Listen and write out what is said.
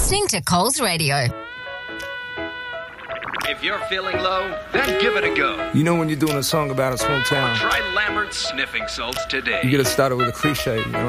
listening to Coles Radio. If you're feeling low, then give it a go. You know when you're doing a song about a small town, Try Lambert's sniffing salts today. you gotta start it with a cliche, you know?